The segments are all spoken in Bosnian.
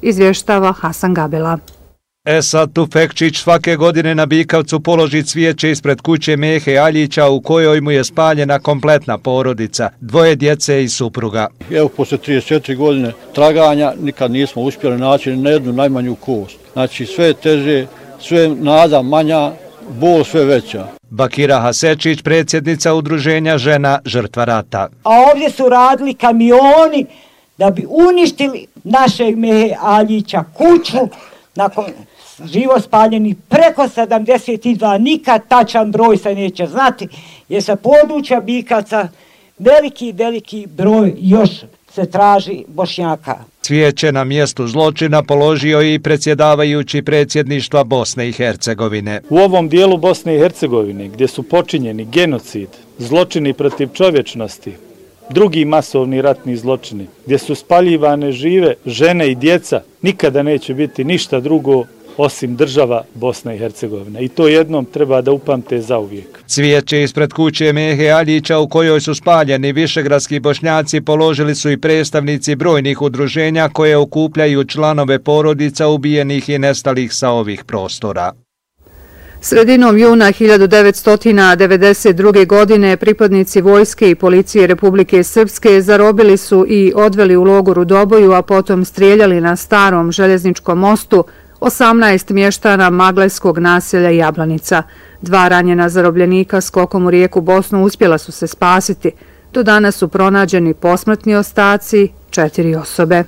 izvještava Hasan Gabela. Esad Tufekčić svake godine na Bikavcu položi cvijeće ispred kuće Mehe Aljića u kojoj mu je spaljena kompletna porodica, 2 djece i supruga. Evo, poslije 34 godine traganja nikad nismo uspjeli naći na jednu najmanju kost. Znači sve je teže, sve nada manja, bol sve veća. Bakira Hasečić, predsjednica udruženja žena žrtva rata. A ovdje su radili kamioni da bi uništili našeg Mehe Aljića kuću, nakon živo spaljeni preko 72, nikad tačan broj se neće znati, jer sa područja Bikavca veliki broj još se traži Bošnjaka. Cvijeće na mjestu zločina položio i predsjedavajući predsjedništva Bosne i Hercegovine. U ovom dijelu Bosne i Hercegovine, gdje su počinjeni genocid, zločini protiv čovječnosti, drugi masovni ratni zločini, gdje su spaljivane žive žene i djeca, nikada neće biti ništa drugo osim država Bosna i Hercegovina. I to jednom treba da upamte zauvijek. Cvijeće ispred kuće Mehe Aljića u kojoj su spaljeni višegradski Bošnjaci položili su i predstavnici brojnih udruženja koje okupljaju članove porodica ubijenih i nestalih sa ovih prostora. Sredinom juna 1992. godine pripadnici vojske i policije Republike Srpske zarobili su i odveli u logor u Doboju, a potom strijeljali na starom željezničkom mostu 18 mještana maglajskog naselja Jablanica. 2 ranjena zarobljenika skokom u rijeku Bosnu uspjela su se spasiti. Do danas su pronađeni posmrtni ostaci 4 osobe.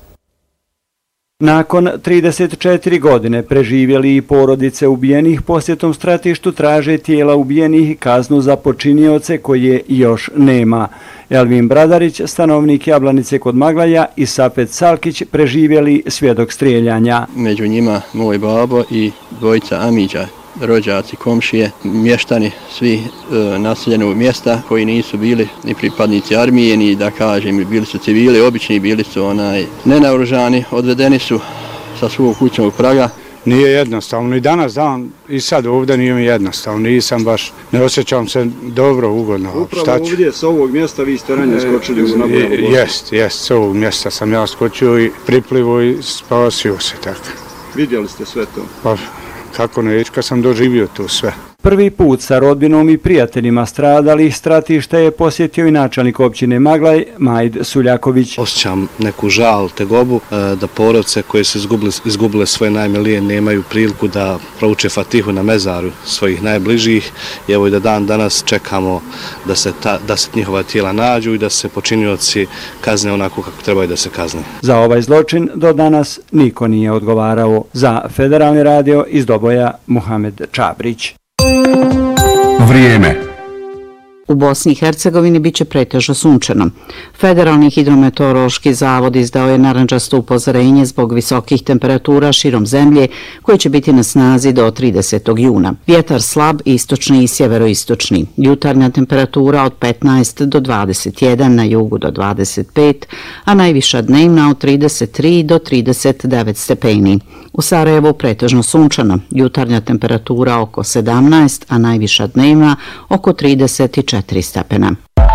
Nakon 34 godine preživjeli i porodice ubijenih posjetom stratištu traže tijela ubijenih i kaznu za počinioce koje još nema. Elvin Bradarić, stanovnik Jablanice kod Maglaja, i Safet Salkić, preživjeli svjedok strijeljanja. Među njima moj babo i 2 amiđa, rođaci, komšije, mještani, svi naseljenog mjesta koji nisu bili ni pripadnici armije, ni da kažem, bili su civili, obični, bili su nenaoružani, odvedeni su sa svog kućnog praga. Nije jednostavno, i danas dan, i sad ovdje nije mi jednostavno, nisam baš, ne osjećam se dobro, ugodno. Upravo ovdje s ovog mjesta vi ste ranije skočili u Nabojavu? Jest, s ovog mjesta sam ja skočio i priplivo i spasio se tako. Vidjeli ste sve to? Pa, kako ne, kad sam doživio to sve. Prvi put sa rodbinom i prijateljima stradalih stratišta je posjetio i načelnik općine Maglaj, Majd Suljaković. Osjećam neku žal, tegobu da porodice koje su izgubile svoje najmilije nemaju priliku da prouče Fatihu na mezaru svojih najbližih. I evo i da dan danas čekamo da se njihova tijela nađu i da se počinioci kazne onako kako trebaju da se kazne. Za ovaj zločin do danas niko nije odgovarao. Za Federalni radio iz Doboja, Muhamed Čabrić. Vrijeme. U Bosni i Hercegovini biće pretežno sunčano. Federalni hidrometeorološki zavod izdao je narandžasto upozorenje zbog visokih temperatura širom zemlje koje će biti na snazi do 30. juna. Vjetar slab, istočni i sjeveroistočni. Jutarnja temperatura od 15 do 21, na jugu do 25, a najviša dnevna od 33 do 39 stepeni. U Sarajevu pretežno sunčano. Jutarnja temperatura oko 17, a najviša dnevna oko 34 stepena.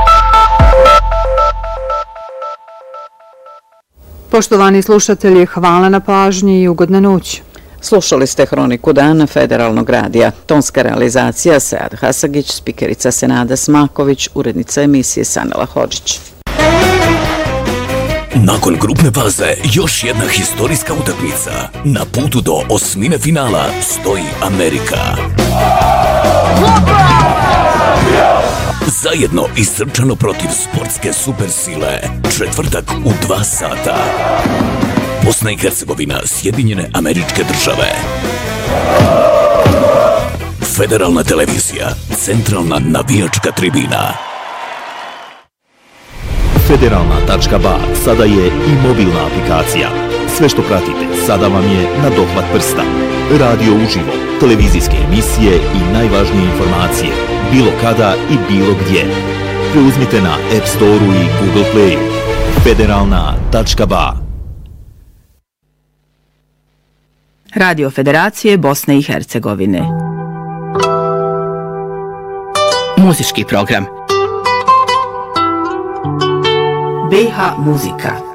Poštovani slušatelji, hvala na pažnji i ugodna noć. Slušali ste Hroniku dana Federalnog radija. Tonska realizacija Sead Hasagić, spikerica Senada Smaković, urednica emisije Sanela Hodžić. Nakon grupne faze još jedna historijska utakmica. Na putu do osmine finala stoji Amerika. Zajedno i srčano protiv sportske supersile. Četvrtak u 2 sata. Bosna i Hercegovina, Sjedinjene Američke Države. Federalna televizija, centralna navijačka tribina. Federalna.ba sada je i mobilna aplikacija. Sve što pratite sada vam je na dohvat prsta. Radio uživo, televizijske emisije i najvažnije informacije, bilo kada i bilo gdje. Preuzmite na App Store-u i Google Play. Federalna.ba. Radio Federacije Bosne i Hercegovine. Muzički program. BH Muzika.